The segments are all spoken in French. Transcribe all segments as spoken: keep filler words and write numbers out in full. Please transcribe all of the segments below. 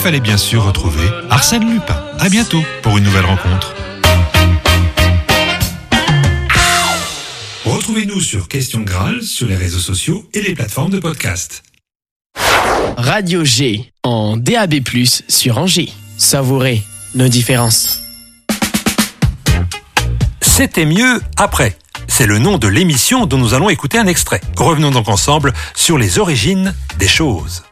fallait bien sûr retrouver Arsène Lupin. À bientôt pour une nouvelle rencontre. Retrouvez-nous sur Question Graal sur les réseaux sociaux et les plateformes de podcast. Radio G en D A B plus, sur Angers. Savourez nos différences. C'était mieux après. C'est le nom de l'émission dont nous allons écouter un extrait. Revenons donc ensemble sur les origines des choses.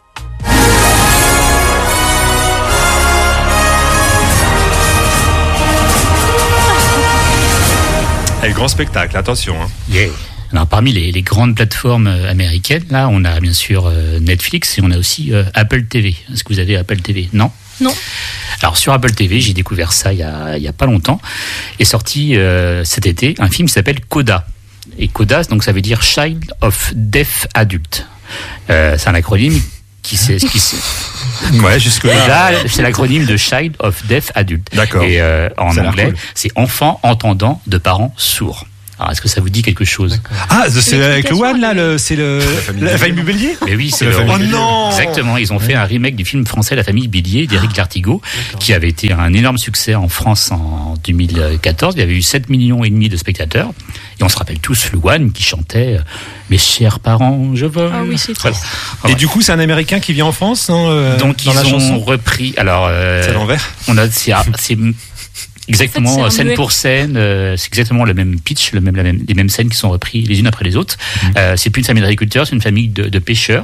Et le grand spectacle, attention. Hein. Yeah. Alors parmi les, les grandes plateformes américaines, là, on a bien sûr euh, Netflix et on a aussi euh, Apple T V. Est-ce que vous avez Apple T V ? Non ? Non. Alors sur Apple T V, j'ai découvert ça il y a, il y a pas longtemps. Est sorti euh, cet été un film qui s'appelle Coda. Et Coda, donc ça veut dire Child of Deaf Adult. Euh, c'est un acronyme qui c'est qui c'est. Ouais, jusque là. C'est l'acronyme de Child of Deaf Adult. D'accord. Et euh, en ça anglais, cool. c'est enfant entendant de parents sourds. Alors, est-ce que ça vous dit quelque chose ? D'accord. Ah, c'est avec le One, là, le, c'est le, la famille Bélier ? Mais oui, c'est la le, famille oh Bélier. non Exactement, ils ont fait un remake du film français La famille Bélier d'Éric Lartigot, qui avait été un énorme succès en France en deux mille quatorze. Il y avait eu sept millions et demi de spectateurs. Et on se rappelle tous le One qui chantait « Mes chers parents, je veux... » Ah oui, c'est voilà. triste. Et Ouais. du coup, c'est un Américain qui vit en France, non, euh, Donc, dans ils la ont chanson. repris... Alors, euh, C'est à l'envers. on a, c'est, c'est exactement En fait, c'est un scène muet. pour scène, euh, c'est exactement le même pitch, le même, la même, les mêmes scènes qui sont reprises les unes après les autres. Mmh. Euh, c'est plus une famille d'agriculteurs, c'est une famille de, de pêcheurs.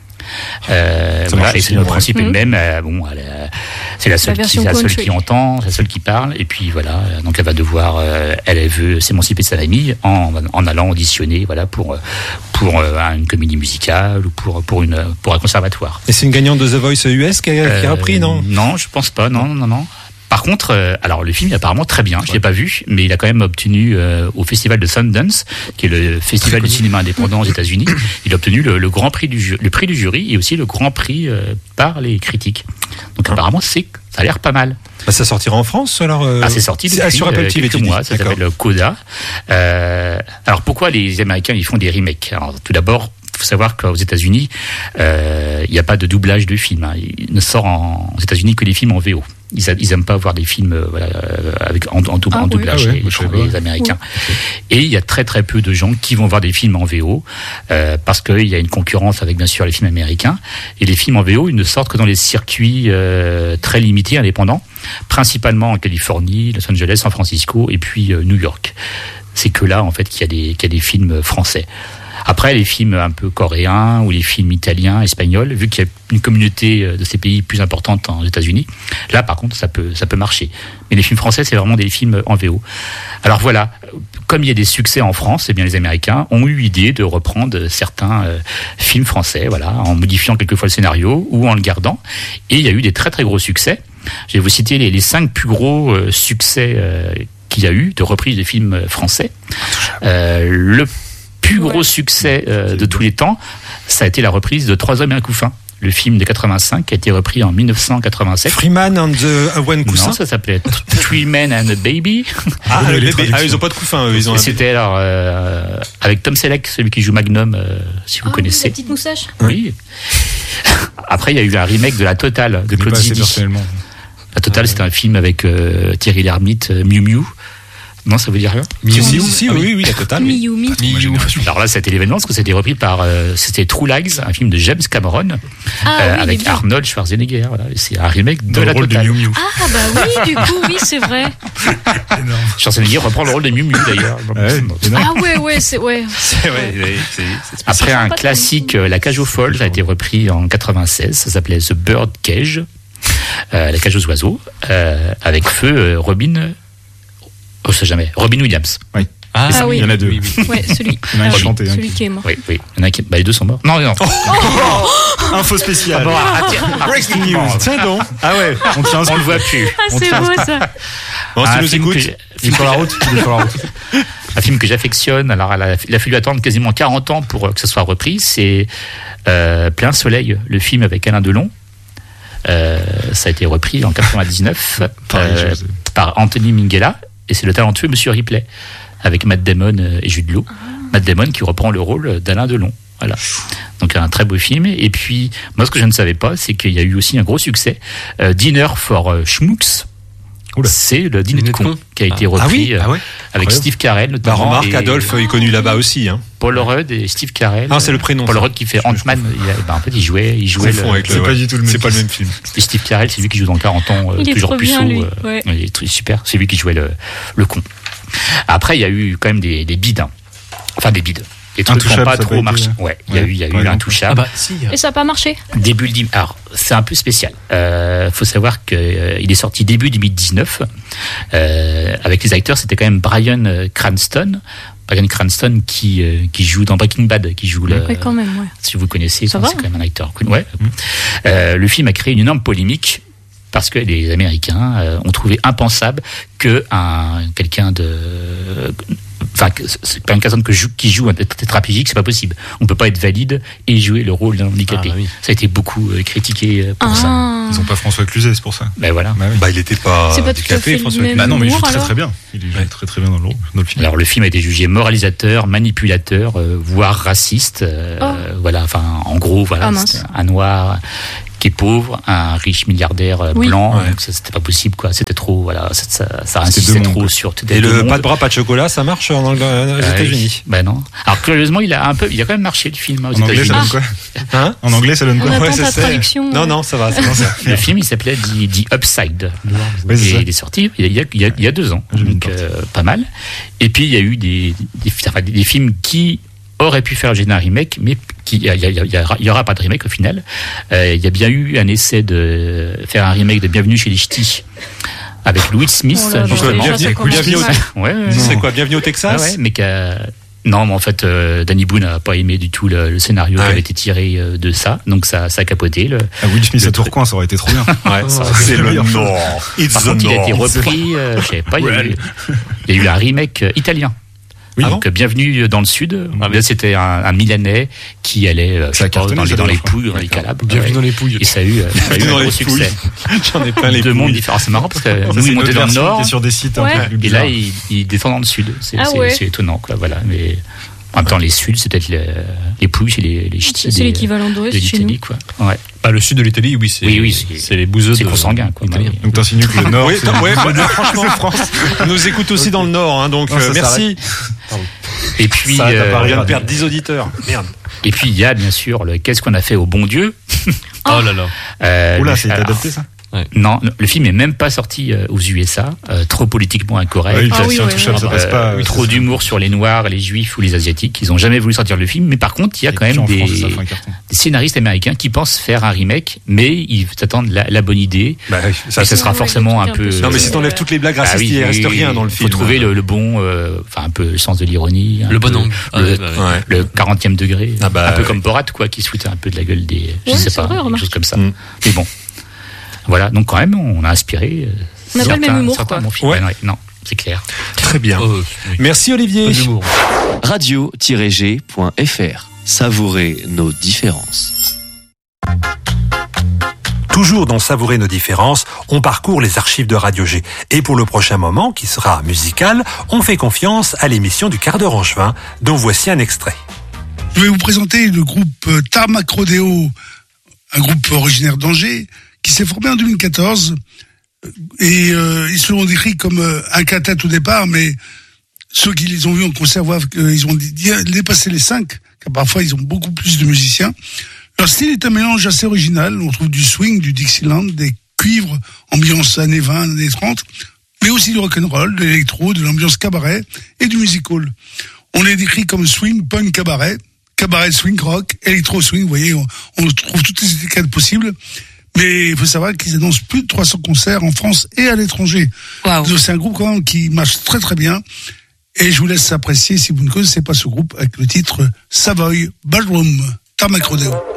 Euh, voilà, et c'est le principe est le même. Euh, bon, elle, euh, c'est la seule, La qui, version c'est la seule country. qui entend, c'est la seule qui parle. Et puis voilà, donc elle va devoir, euh, elle, elle veut s'émanciper de sa famille en, en allant auditionner, voilà, pour pour euh, une comédie musicale ou pour pour une pour un conservatoire. Et c'est une gagnante de The Voice U S qui a, Euh, qui a repris, non ? Non, je pense pas. Non, non, non. Par contre, euh, alors le film est apparemment très bien. Je l'ai pas vu, mais il a quand même obtenu euh, au festival de Sundance, qui est le festival du cinéma indépendant aux États-Unis, il a obtenu le, le grand prix du ju- le prix du jury et aussi le grand prix euh, par les critiques. Donc apparemment, c'est ça a l'air pas mal. Bah, ça sortira en France, alors euh... Ah, c'est sorti depuis ah, sur Apple euh, T V, quelques tu dis. mois. Ça D'accord. s'appelle Coda. Euh, alors pourquoi les Américains ils font des remakes ? Alors tout d'abord, il faut savoir qu'aux États-Unis, euh, il n'y a pas de doublage de films. Hein. Il ne sort en, aux États-Unis que les films en V O. Ils, a, ils aiment pas voir des films euh, voilà, euh, avec en, en, Ah, en oui. doublage, Ah ouais, les, je sais les pas. Américains. Et il y a très très peu de gens qui vont voir des films en V O euh, parce qu'il y a une concurrence avec bien sûr les films américains. Et les films en V O, ils ne sortent que dans les circuits euh, très limités, indépendants, principalement en Californie, Los Angeles, San Francisco et puis euh, New York. C'est que là en fait qu'il y a des, qu'il y a des films français. Après, les films un peu coréens ou les films italiens, espagnols, vu qu'il y a une communauté de ces pays plus importante aux États-Unis, là, par contre, ça peut, ça peut marcher. Mais les films français, c'est vraiment des films en V O. Alors voilà, comme il y a des succès en France, eh bien, les Américains ont eu l'idée de reprendre certains euh, films français, voilà, en modifiant quelquefois le scénario ou en le gardant. Et il y a eu des très très gros succès. Je vais vous citer les, les cinq plus gros euh, succès euh, qu'il y a eu de reprise de films français. Euh, le plus gros Ouais. succès euh, de tous les temps, ça a été la reprise de Trois hommes et un couffin, le film de quatre-vingt-cinq qui a été repris en dix-neuf cent quatre-vingt-sept. Freeman and the One Coussin. Non, ça s'appelait Three Men and a Baby. Ah, Oui, le les bébé. Ah, ils ont pas de couffin, eux. Ils ont Et un- c'était alors euh, avec Tom Selleck, celui qui joue Magnum, euh, si vous Ah, oui, connaissez. la petite moustache. Oui. Après, il y a eu un remake de La Totale de Je Claude pas assez Zidi. personnellement. La Totale, c'était un film avec euh, Thierry Lhermitte, euh, Miu Miu. Non, ça veut dire rien. Si, si, si, si, oui, oui, la totale. oui. Miyu Mi. Alors là, c'était l'événement parce que c'était repris par euh, c'était True Lies, un film de James Cameron Ah, euh, oui, il est avec bien. Arnold Schwarzenegger. Voilà, et c'est un remake de Dans le La rôle de Totale. Miu Miu. Ah bah oui, du coup, oui, c'est vrai. Schwarzenegger reprend le rôle de Miu Miu d'ailleurs. Ouais, énorme. Ah ouais, ouais, c'est ouais. C'est ouais, ouais, c'est- c'est spécial. Après un sympa, classique, euh, La Cage aux folles, ça a été repris en quatre-vingt-seize. Ça s'appelait The Bird Cage, euh, la cage aux oiseaux, euh, avec feu euh, Robin. Oh, je sais jamais. Robin Williams. Oui. Ah, Ah oui. Il y en a deux. Ouais, celui, Il y en a un ah qui oui, chantait, un celui qui- qui est mort. Oui, oui. Il y en a qui... bah, les deux sont morts. Non, non. Info spéciale. Bon, arrêtez- Breaking news. Tiens donc. Ah ouais. On tient on le voit plus. Ah, c'est beau ça. Bon, si Un tu nous film écoutes. que j'ai- Il est sur la route. Il est sur la route. Un film que j'affectionne. Alors, elle a- il a fallu attendre quasiment quarante ans pour que ça soit repris. C'est euh, Plein Soleil, le film avec Alain Delon. Euh, ça a été repris en quatre-vingt-dix-neuf Pareil, euh, je sais. par Anthony Minghella et c'est le talentueux Monsieur Ripley avec Matt Damon euh, et Jude Law. Matt Damon qui reprend le rôle d'Alain Delon. Voilà. Donc un très beau film. Et puis, moi, ce que je ne savais pas, c'est qu'il y a eu aussi un gros succès. Euh, Dinner for euh, Schmucks. Oula. C'est le dîner de con qui a été Ah repris oui, euh, ah ouais. avec Incroyable. Steve Carell Bah, notamment. remarque, et Adolphe est connu là-bas aussi. Hein. Paul Rudd et Steve Carell. Ah, c'est le prénom, Paul ça. Rudd qui fait Ant-Man. Il a- bah, en fait, il jouait, il jouait Confond le, avec le- C'est ouais. pas du tout le même. C'est pas le film. même film. et Steve Carell, c'est lui qui joue dans quarante ans, euh, Il est toujours trop puceau. bien, lui. euh, Ouais. Il est tr- super. C'est lui qui jouait le, le con. Après, il y a eu quand même des, des bides. hein. Enfin, des bides. Des trucs qui n'ont Intouchable, pas ça a trop pas marché. été- Ouais, il y a Ouais, eu, il y a par eu exemple. Intouchable. Ah bah si. Et ça n'a pas marché. Début du alors c'est un peu spécial. Euh, faut savoir que euh, il est sorti début deux mille dix-neuf. Euh, avec les acteurs, c'était quand même Bryan euh, Cranston, Bryan Cranston qui euh, qui joue dans Breaking Bad, qui joue le. Ouais, quand même, ouais. Si vous connaissez, Ça c'est va, quand même un acteur cool. Ouais. Euh, le film a créé une énorme polémique parce que les Américains euh, ont trouvé impensable que un quelqu'un de enfin que c'est pas une personne que joue, qui joue un tétraplégique, c'est pas possible. On peut pas être valide et jouer le rôle d'un handicapé. Ah, bah oui. Ça a été beaucoup euh, critiqué euh, pour ça. Ah. Ils ont pas François Cluzet, c'est pour ça. Ben voilà. Bah, oui. Bah, il était pas C'est pas tout à fait handicapé, le François. même. Bah non, mais il joue Humour, très alors très bien. Il joue très très bien dans le, dans le film. Alors le film a été jugé moralisateur, manipulateur, euh, voire raciste. euh, Oh. Voilà, enfin en gros, voilà, Ah, mince. c'était un noir qui est pauvre, un riche milliardaire euh, Oui. blanc. Ouais. Donc ça, c'était pas possible, quoi. C'était trop, voilà, ça, ça, ça C'était insistait deux mondes, trop quoi. sur. Et le pas de bras, pas de chocolat, ça marche en Ang- aux États-Unis. Ben non. Alors curieusement, il a un peu, il a quand même marché le film hein, aux En anglais, ça États-Unis. donne quoi Hein En anglais, ça donne On quoi attend Ouais, ta je sais. traduction. Non, non, ça va. ça va, ça va. Le film, il s'appelait The, The Upside. Ouais, c'est Et ça. il est sorti il y a, il y a, il y a deux ans, Je l'ai donc pas. euh, pas mal. Et puis il y a eu des, des, enfin, des, des films qui auraient pu faire l'objet d'un remake, mais qui, il y, a- il y, a- il y aura- il y aura pas de remake au final. Euh, il y a bien eu un essai de faire un remake de Bienvenue chez les Ch'tis avec Louis Smith, Oh là là, justement. déjà, ça Bienvenue- commence bienvenue au- mal. Ouais, ouais, C'est ouais. quoi, bienvenue au Texas? Ouais, ouais, mais qu'a- non, mais en fait, euh, Danny Boone n'a pas aimé du tout le, le scénario Ah qui avait ouais. été tiré euh, de ça, donc ça, ça a capoté. Le, Ah, Will Smith Le à Tourcoing, ça aurait été trop bien. Ouais, ça, c'est c'est le le Nord. It's Par the contre, il a été Nord. repris, euh, je sais pas, il y, a eu, il y a eu un remake euh, italien. Oui. Donc, Ah euh, Bienvenue dans le Sud. Ah oui. Là, c'était un, un Milanais qui allait euh, je Ça a sais pas, cartonné, dans les, ça, dans les d'ailleurs, je pouilles, dans les calabres. Bienvenue Ouais. dans les pouilles. Et ça a eu, euh, ça a eu Dans un les gros pouilles. succès. J'en ai plein les Deux mondes pouilles. différents. C'est marrant parce que Ça, nous, c'est ils une montaient autre dans le version qui Nord. est sur des sites un Ouais. peu plus Et bizarres. là, ils, ils descendent dans le Sud. C'est Ah c'est- ouais. c'est étonnant, quoi. Voilà. Mais en même temps, les Suds, c'est peut-être les, les pouilles, c'est les, les ch'tis. C'est des- l'équivalent de d'Ouest chez nous. l'Italie, quoi. Ouais. Bah, le sud de l'Italie, oui, c'est Oui, oui, c'est- c'est les bouseux C'est de- consanguin, quoi. italiens. Ouais. Donc t'insinues que le Nord, Oui, c'est ouais, bah, franchement, on nous écoute aussi dans le Nord, hein, donc Non, ça euh, merci. Et puis, Ça, t'as euh, pas On vient de Radio. perdre dix auditeurs. Merde. et puis, il y a bien sûr le Qu'est-ce qu'on a fait au bon Dieu. Oh là là. Euh, Oula, le- c'est alors, adapté ça. Non, le film est même pas sorti euh, aux U S A, euh, trop politiquement incorrect. Oui, Ah oui, si ouais, Intouchable, ça Euh, passe pas. trop d'humour sur les Noirs, les Juifs ou les Asiatiques. Ils ont jamais voulu sortir le film, mais par contre, il y a quand même En des, France, ça fait un carton. des scénaristes américains qui pensent faire un remake, mais ils attendent la, la bonne idée. Bah, oui, ça, Et ce c'est- sera Ouais, forcément des un trucs un peu. peu Non, mais si euh, t'enlèves toutes les blagues Ah racistes, oui, il reste oui, rien dans le faut film. trouver le, le bon, euh, enfin un peu le sens de l'ironie, un Le bon peu angle. Ah le, ouais, bah ouais. Ouais. le quarantième degré, Ah bah, un peu ouais. comme Borat, quoi, qui se foutait un peu de la gueule des, je Ouais, sais c'est pas, vrai, quelque remarque. chose comme ça. Mm. Mais bon, voilà. Donc quand même, on a inspiré. euh, On n'a pas le certains- même humour, certains quoi. bons films. Ouais. Ouais, ouais, non, c'est clair. Très bien. Oh, oui. Merci Olivier. Pas d'humour. radio tiret g point f r. Savourez nos différences. Toujours dans Savourer nos différences, on parcourt les archives de Radio G. Et pour le prochain moment, qui sera musical, on fait confiance à l'émission du quart d'heure angevin, dont voici un extrait. Je vais vous présenter le groupe euh, Tarmac Rodeo, un groupe originaire d'Angers, qui s'est formé en deux mille quatorze. Et euh, ils se l'ont décrit comme euh, un quintet au départ, mais ceux qui les ont vus en concert voient qu'ils ont dit- dit- dépassé les cinq, car parfois ils ont beaucoup plus de musiciens. Leur style est un mélange assez original. On trouve du swing, du Dixieland, des cuivres, ambiance années vingt, années trente, mais aussi du rock'n'roll, de l'électro, de l'ambiance cabaret et du music hall. On les décrit comme swing, punk, cabaret, cabaret, swing, rock, électro, swing. Vous voyez, on, on trouve toutes les étiquettes possibles. Mais il faut savoir qu'ils annoncent plus de trois cents concerts en France et à l'étranger. Waouh. Donc c'est un groupe quand même qui marche très très bien. Et je vous laisse apprécier si vous ne connaissez pas ce groupe avec le titre Savoy Ballroom, Tarmac Rodeo.